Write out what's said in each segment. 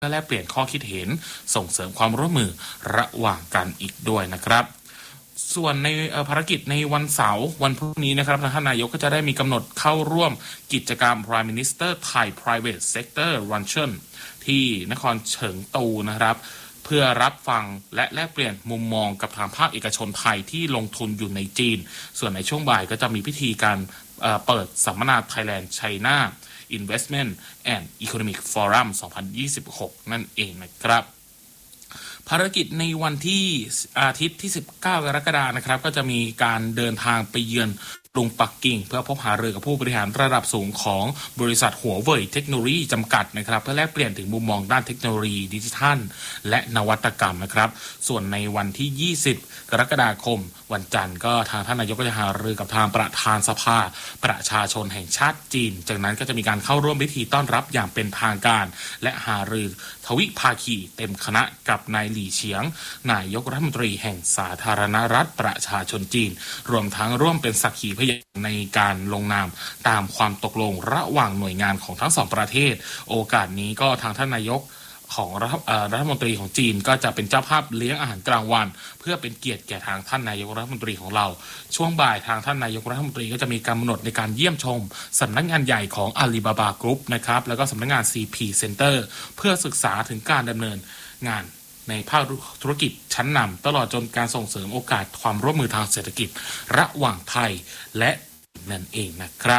พื่อแลกเปลี่ยนข้อคิดเห็นส่งเสริมความร่วมมือระหว่างกันอีกด้วยนะครับส่วนในภารกิจในวันเสาร์วันพรุ่งนี้นะครับท่านนายกก็จะได้มีกำหนดเข้าร่วมกิจกรรม Prime Minister Thai Private Sector Luncheon ที่นครเฉิงตูนะครับเพื่อรับฟังและแลกเปลี่ยนมุมมองกับทางภาคเอกชนไทยที่ลงทุนอยู่ในจีนส่วนในช่วงบ่ายก็จะมีพิธีการเปิดสัมมนา Thailand China Investment and Economic Forum 2026 นั่นเองนะครับภารกิจในวันที่อาทิตย์ที่19กรกฎาคมนะครับก็จะมีการเดินทางไปเยือนกรุงปักกิ่งเพื่อพบหารือกับผู้บริหารระดับสูงของบริษัทหัวเว่ยเทคโนโลยีจำกัดนะครับเพื่อแลกเปลี่ยนถึงมุมมองด้านเทคโนโลยีดิจิทัลและนวัตกรรมนะครับส่วนในวันที่20กรกฎาคมวันจันทร์ก็ทางท่านนายกก็จะหารือกับทางประธานสภาประชาชนแห่งชาติจีนจากนั้นก็จะมีการเข้าร่วมพิธีต้อนรับอย่างเป็นทางการและหารือทวิภาคีเต็มคณะกับนายหลี่เฉียงนายกรัฐมนตรีแห่งสาธารณรัฐประชาชนจีนรวมทั้งร่วมเป็นสักขีพยานในการลงนามตามความตกลงระหว่างหน่วยงานของทั้งสองประเทศโอกาสนี้ก็ทางท่านนายกของรัฐมนตรีของจีนก็จะเป็นเจ้าภาพเลี้ยงอาหารกลางวันเพื่อเป็นเกียรติแก่ทางท่านนายกรัฐมนตรีของเราช่วงบ่ายทางท่านนายกรัฐมนตรีก็จะมีกำหนดในการเยี่ยมชมสำนักงานใหญ่ของ Alibaba Group นะครับแล้วก็สำนักงาน CP Center เพื่อศึกษาถึงการดำเนินงานในภาคธุรกิจชั้นนำตลอดจนการส่งเสริมโอกาสความร่วมมือทางเศรษฐกิจระหว่างไทยและนั่นเองนะครับ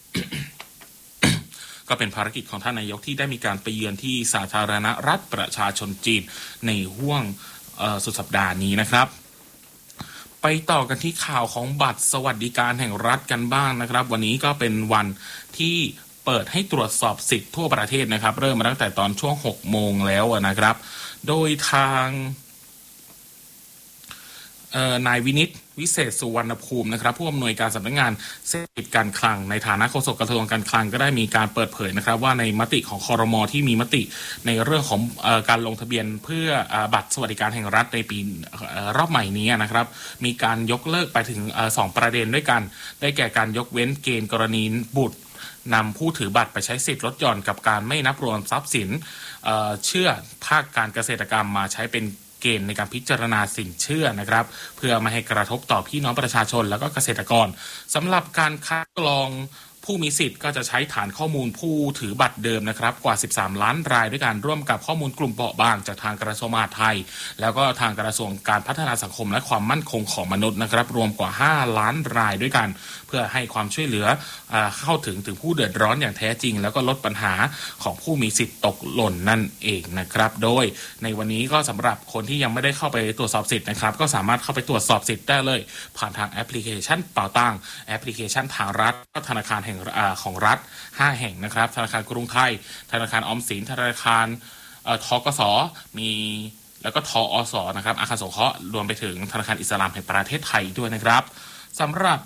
ก็เป็นภารกิจของท่านนายกที่ได้มีการไปเยือนที่สาธารณรัฐประชาชนจีนในห้วงสุดสัปดาห์นี้นะครับไปต่อกันที่ข่าวของบัตรสวัสดิการแห่งรัฐกันบ้างนะครับวันนี้ก็เป็นวันที่เปิดให้ตรวจสอบสิทธิ์ทั่วประเทศนะครับเริ่มมาตั้งแต่ตอนช่วง 6 โมงแล้วนะครับโดยทางนายวินิตวิเศษสุวรรณภูมินะครับผู้อำนวยการสำนักงานเศรษฐกิจการคลังในฐานะโฆษกกระทรวงการคลังก็ได้มีการเปิดเผยนะครับว่าในมติของครม.ที่มีมติในเรื่องของการลงทะเบียนเพื่อบัตรสวัสดิการแห่งรัฐในปีรอบใหม่นี้นะครับมีการยกเลิกไปถึง2ประเด็นด้วยกันได้แก่การยกเว้นเกณฑ์กรณีบุตรนำผู้ถือบัตรไปใช้สิทธิ์ลดหย่อนกับการไม่นับรวมทรัพย์สินเชื่อภาคการเกษตรกรรมมาใช้เป็นเกณฑ์ในการพิจารณาสินเชื่อนะครับเพื่อไม่ให้กระทบต่อพี่น้องประชาชนแล้วก็เกษตรกรสำหรับการคัดกรองผู้มีสิทธิ์ก็จะใช้ฐานข้อมูลผู้ถือบัตรเดิมนะครับกว่า13ล้านรายด้วยกันร่วมกับข้อมูลกลุ่มเปราะบางจากทางกระทรวงมหาดไทยแล้วก็ทางกระทรวงการพัฒนาสังคมและความมั่นคงของมนุษย์นะครับรวมกว่า5ล้านรายด้วยกันเพื่อให้ความช่วยเหลือเข้าถึงผู้เดือดร้อนอย่างแท้จริงแล้วก็ลดปัญหาของผู้มีสิทธิ์ตกหล่นนั่นเองนะครับโดยในวันนี้ก็สำหรับคนที่ยังไม่ได้เข้าไปตรวจสอบสิทธิ์นะครับก็สามารถเข้าไปตรวจสอบสิทธิ์ได้เลยผ่านทางแอปพลิเคชันเป๋าตังแอปพลิเคชันทางรัฐธนาคารแห่งของรัฐ5แห่งนะครับธนาคารกรุงไทยธนาคารออมสินธนาคารธกส.มีแล้วก็ทอส.นะครับอาคารสงเคราะห์รวมไปถึงธนาคารอิสลามแห่งประเทศไทยด้วยนะครับสำหรับ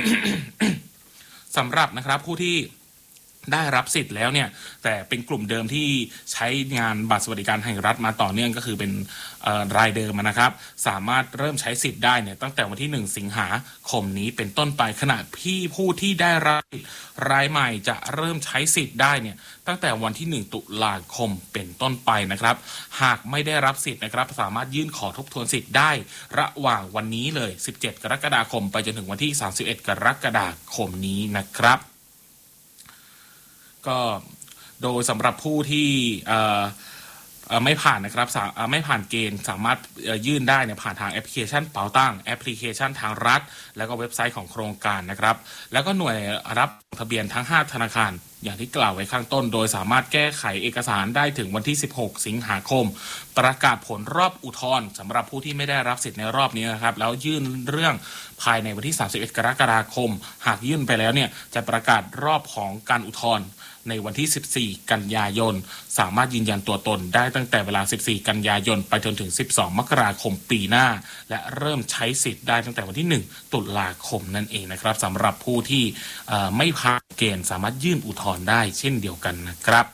นะครับผู้ที่ได้รับสิทธิ์แล้วเนี่ยแต่เป็นกลุ่มเดิมที่ใช้งานบัตรสวัสดิการแห่งรัฐมาต่อเนื่องก็คือเป็นรายเดิมนะครับสามารถเริ่มใช้สิทธิ์ได้เนี่ยตั้งแต่วันที่1สิงหาคมนี้เป็นต้นไปขณะผู้ที่ได้รับรายใหม่จะเริ่มใช้สิทธิ์ได้เนี่ยตั้งแต่วันที่1ตุลาคมเป็นต้นไปนะครับหากไม่ได้รับสิทธิ์นะครับสามารถยื่นขอทบทวนสิทธิ์ได้ระหว่างวันนี้เลย17กรกฎาคมไปจนถึงวันที่31กรกฎาคมนี้นะครับก็โดยสำหรับผู้ที่ไม่ผ่านนะครับไม่ผ่านเกณฑ์สามารถยื่นได้เนี่ยผ่านทางแอปพลิเคชันเป๋าตังแอปพลิเคชันทางรัฐแล้วก็เว็บไซต์ของโครงการนะครับแล้วก็หน่วยรับทะเบียนทั้ง5ธนาคารอย่างที่กล่าวไว้ข้างต้นโดยสามารถแก้ไขเอกสารได้ถึงวันที่16สิงหาคมประกาศผลรอบอุทธรณ์สำหรับผู้ที่ไม่ได้รับสิทธิ์ในรอบนี้นะครับแล้วยื่นเรื่องภายในวันที่31กรกฎาคมหากยื่นไปแล้วเนี่ยจะประกาศรอบของการอุทธรณ์ในวันที่14กันยายนสามารถยืนยันตัวตนได้ตั้งแต่เวลา14กันยายนไปจนถึง12มกราคมปีหน้าและเริ่มใช้สิทธิ์ได้ตั้งแต่วันที่1ตุลาคมนั่นเองนะครับสำหรับผู้ที่ไม่ผ่านเกณฑ์สามารถยื่นอุทธรณ์ได้เช่นเดียวกันนะครับ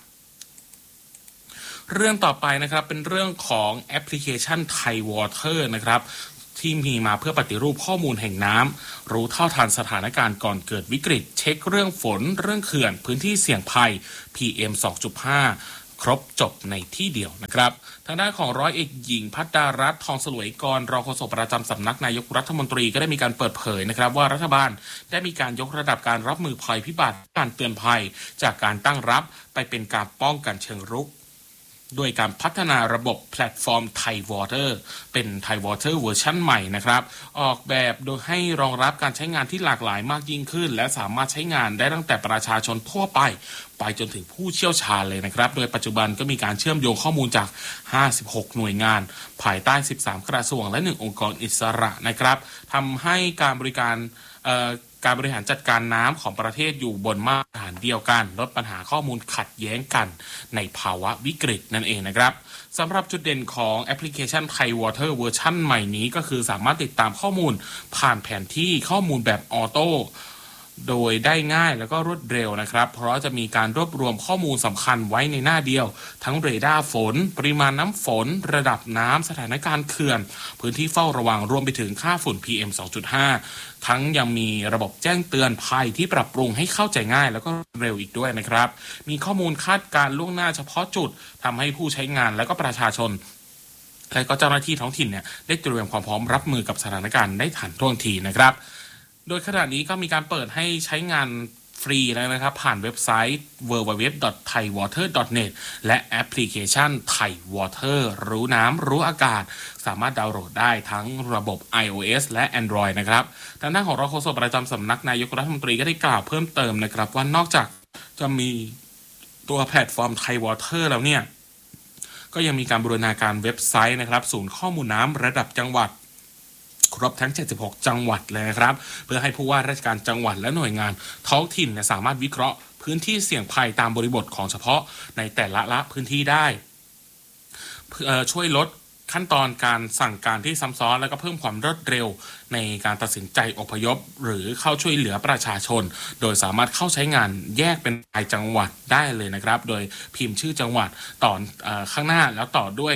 เรื่องต่อไปนะครับเป็นเรื่องของแอปพลิเคชัน Thai Water นะครับที่มีมาเพื่อปฏิรูปข้อมูลแห่งน้ำรู้เท่าทันสถานการณ์ก่อนเกิดวิกฤตเช็คเรื่องฝนเรื่องเขื่อนพื้นที่เสี่ยงภัย PM 2.5 ครบจบในที่เดียวนะครับทางด้านของร้อยเอกหญิงภัทรารัตน์ทองสลวยกรรองโฆษกประจำสำนักนายกรัฐมนตรีก็ได้มีการเปิดเผยนะครับว่ารัฐบาลได้มีการยกระดับการรับมือภัยพิบัติการเตือนภัยจากการตั้งรับไปเป็นการป้องกันเชิงรุกด้วยการพัฒนาระบบแพลตฟอร์มไทยวอเตอร์เป็นไทยวอเตอร์เวอร์ชันใหม่นะครับออกแบบโดยให้รองรับการใช้งานที่หลากหลายมากยิ่งขึ้นและสามารถใช้งานได้ตั้งแต่ประชาชนทั่วไปจนถึงผู้เชี่ยวชาญเลยนะครับโดยปัจจุบันก็มีการเชื่อมโยงข้อมูลจาก56หน่วยงานภายใต้13กระทรวงและ1องค์กรอิสระนะครับทำให้การบริหารจัดการน้ำของประเทศอยู่บนมาตรฐานเดียวกันลดปัญหาข้อมูลขัดแย้งกันในภาวะวิกฤตนั่นเองนะครับสำหรับจุดเด่นของแอปพลิเคชัน Thai Water เวอร์ชันใหม่นี้ก็คือสามารถติดตามข้อมูลผ่านแผนที่ข้อมูลแบบออโต้โดยได้ง่ายแล้วก็รวดเร็วนะครับเพราะจะมีการรวบรวมข้อมูลสำคัญไว้ในหน้าเดียวทั้งเรดาร์ฝนปริมาณน้ำฝนระดับน้ำสถานการณ์เขื่อนพื้นที่เฝ้าระวังรวมไปถึงค่าฝุ่น PM 2.5 ทั้งยังมีระบบแจ้งเตือนภัยที่ปรับปรุงให้เข้าใจง่ายแล้วก็เร็วอีกด้วยนะครับมีข้อมูลคาดการล่วงหน้าเฉพาะจุดทำให้ผู้ใช้งานและก็ประชาชนและก็เจ้าหน้าที่ท้องถิ่นเนี่ยได้เตรียมความพร้อมรับมือกับสถานการณ์ได้ทันท่วงทีนะครับโดยขณะนี้ก็มีการเปิดให้ใช้งานฟรีแล้วนะครับผ่านเว็บไซต์ www.thaiwater.net และแอปพลิเคชัน Thai Water รู้น้ำรู้อากาศสามารถดาวน์โหลดได้ทั้งระบบ iOS และ Android นะครับทางด้านของรองโฆษกประจำสำนักนายกรัฐมนตรีก็ได้กล่าวเพิ่มเติมนะครับว่านอกจากจะมีตัวแพลตฟอร์ม Thai Water แล้วเนี่ยก็ยังมีการบูรณาการเว็บไซต์นะครับศูนย์ข้อมูลน้ำระดับจังหวัดครบทั้ง76จังหวัดเลยนะครับเพื่อให้ผู้ว่าราชการจังหวัดและหน่วยงานท้องถิ่นสามารถวิเคราะห์พื้นที่เสี่ยงภัยตามบริบทของเฉพาะในแต่ละพื้นที่ได้ช่วยลดขั้นตอนการสั่งการที่ซ้ำซ้อนและก็เพิ่มความรวดเร็วในการตัดสินใจอพยพหรือเข้าช่วยเหลือประชาชนโดยสามารถเข้าใช้งานแยกเป็นรายจังหวัดได้เลยนะครับโดยพิมพ์ชื่อจังหวัดต่อข้างหน้าแล้วต่อด้วย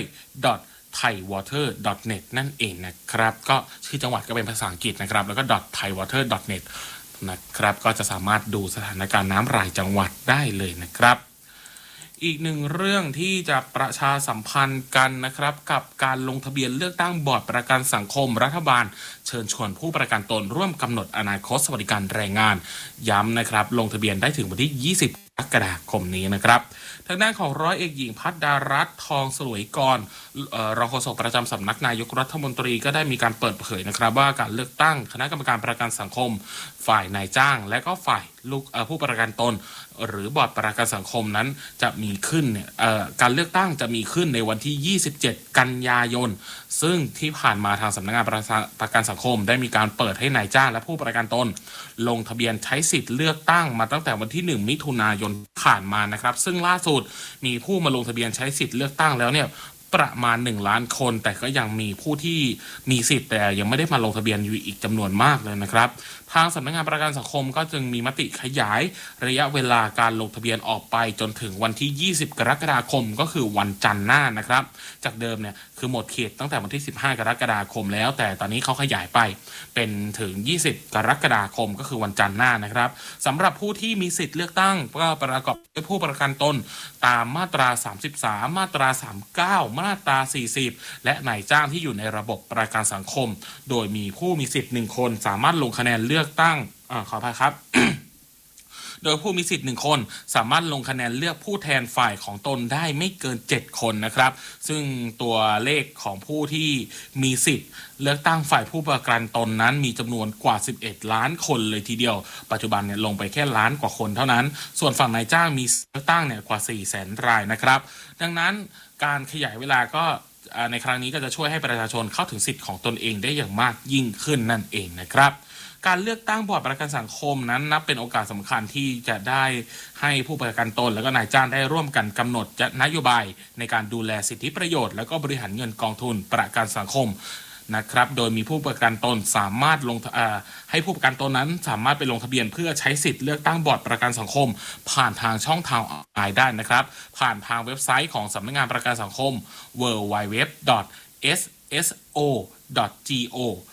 thaiwater.net นั่นเองนะครับก็ชื่อจังหวัดก็เป็นภาษาอังกฤษนะครับแล้วก็ thaiwater.net นะครับก็จะสามารถดูสถานการณ์น้ำรายจังหวัดได้เลยนะครับอีกหนึ่งเรื่องที่จะประชาสัมพันธ์กันนะครับกับการลงทะเบียนเลือกตั้งบอร์ดประกันสังคมรัฐบาลเชิญชวนผู้ประกันตนร่วมกำหนดอนาคตสวัสดิการแรงงานย้ำนะครับลงทะเบียนได้ถึงวันที่20กรกฎาคมนี้นะครับทางด้านของร้อยเอกหญิงภัทรารัตน์ทองสลวยกรรองโฆษกประจำสำนักนายกรัฐมนตรีก็ได้มีการเปิดเผยนะครับว่าการเลือกตั้งคณะกรรมการประกันสังคมฝ่ายนายจ้างและก็ฝ่ายผู้ประกันตนหรือบอร์ดประกันสังคมนั้นจะมีขึ้นเนี่ยการเลือกตั้งจะมีขึ้นในวันที่27กันยายนซึ่งที่ผ่านมาทางสำนักงานประกันสังคมได้มีการเปิดให้นายจ้างและผู้ประกันตนลงทะเบียนใช้สิทธิ์เลือกตั้งมาตั้งแต่วันที่1มิถุนายนผ่านมานะครับซึ่งล่าสุดมีผู้มาลงทะเบียนใช้สิทธิ์เลือกตั้งแล้วเนี่ยประมาณ1ล้านคนแต่ก็ยังมีผู้ที่มีสิทธิ์แต่ยังไม่ได้มาลงทะเบียนอยู่อีกจำนวนมากเลยนะครับทางสำนักงานประกันสังคมก็จึงมีมติขยายระยะเวลาการลงทะเบียนออกไปจนถึงวันที่20กรกฎาคมก็คือวันจันทร์หน้านะครับจากเดิมเนี่ยคือหมดเขตตั้งแต่วันที่15กรกฎาคมแล้วแต่ตอนนี้เขาขยายไปเป็นถึง20กรกฎาคมก็คือวันจันทร์หน้านะครับสำหรับผู้ที่มีสิทธิ์เลือกตั้งก็ประกอบด้วยผู้ประกันตนตามมาตรา33มาตรา39มาตรา40และนายจ้างที่อยู่ในระบบประกันสังคมโดยมีผู้มีสิทธิ์1คนสามารถลงคะแนนเลือกตั้งขออภัยครับ โดยผู้มีสิทธิ์1คนสามารถลงคะแนนเลือกผู้แทนฝ่ายของตนได้ไม่เกิน7คนนะครับซึ่งตัวเลขของผู้ที่มีสิทธิ์เลือกตั้งฝ่ายผู้ประกันตนนั้นมีจำนวนกว่า11ล้านคนเลยทีเดียวปัจจุบันเนี่ยลงไปแค่ล้านกว่าคนเท่านั้นส่วนฝั่งนายจ้างมีเลือกตั้งเนี่ยกว่า 400,000 รายนะครับดังนั้นการขยายเวลาก็ในครั้งนี้ก็จะช่วยให้ประชาชนเข้าถึงสิทธิ์ของตนเองได้อย่างมากยิ่งขึ้นนั่นเองนะครับการเลือกตั้งบอร์ดประกันสังคมนั้นนับเป็นโอกาสสำคัญที่จะได้ให้ผู้ประกันตนและก็นายจ้างได้ร่วมกันกำหนดนโยบายในการดูแลสิทธิประโยชน์และก็บริหารเงินกองทุนประกันสังคมนะครับโดยมีผู้ประกันตนสามารถให้ผู้ประกันตนนั้นสามารถไปลงทะเบียนเพื่อใช้สิทธิ์เลือกตั้งบอร์ดประกันสังคมผ่านทางช่องทางออนไลน์ได้นะครับผ่านทางเว็บไซต์ของสำนักงานประกันสังคม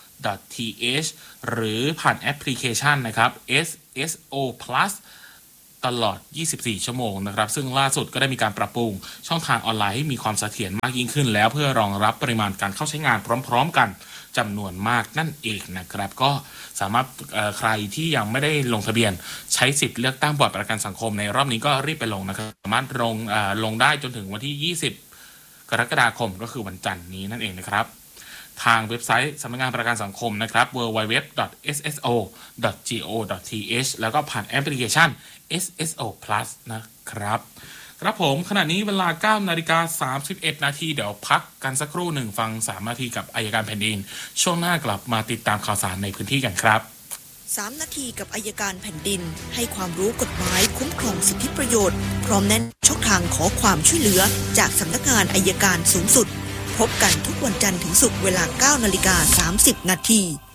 www.sso.go.th หรือผ่านแอปพลิเคชันนะครับ SSO Plus ตลอด 24 ชั่วโมงนะครับซึ่งล่าสุดก็ได้มีการปรับปรุงช่องทางออนไลน์ให้มีความเสถียรมากยิ่งขึ้นแล้วเพื่อรองรับปริมาณการเข้าใช้งานพร้อมๆกันจำนวนมากนั่นเองนะครับก็สามารถใครที่ยังไม่ได้ลงทะเบียนใช้สิทธิ์เลือกตั้งบัตรประกันสังคมในรอบนี้ก็รีบไปลงนะครับสามารถลงได้จนถึงวันที่ 20 กรกฎาคมก็คือวันจันทร์นี้นั่นเองนะครับทางเว็บไซต์สำนักงานประกันสังคมนะครับ www.sso.go.th แล้วก็ผ่านแอปพลิเคชัน SSO Plus นะครับครับผมขณะนี้เวลา 9:31 นาทีเดี๋ยวพักกันสักครู่หนึ่งฟัง3 นาทีกับอัยการแผ่นดินช่วงหน้ากลับมาติดตามข่าวสารในพื้นที่กันครับ 3 นาทีกับอัยการแผ่นดินให้ความรู้กฎหมายคุ้มครองสิทธิประโยชน์พร้อมแนะนำช่องทางขอความช่วยเหลือจากสำนักงานอัยการสูงสุดพบกันทุกวันจันทร์ถึงศุกร์เวลา 9:30 นาที